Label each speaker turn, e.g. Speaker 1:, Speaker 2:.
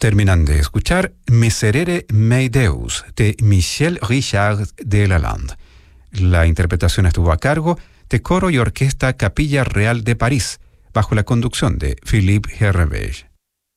Speaker 1: Terminan de escuchar Miserere mei Deus de Michel Richard de Lalande. La interpretación estuvo a cargo de Coro y Orquesta Capilla Real de París, bajo la conducción de Philippe Herrevech.